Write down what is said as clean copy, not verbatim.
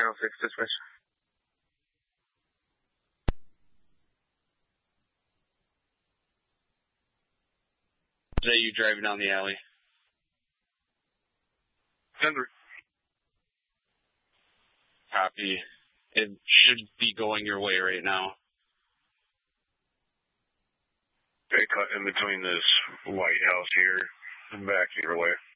906 dispatch. Is that you driving down the alley? 10-3. Copy. It should be going your way right now. They cut in between this White House here and back your way.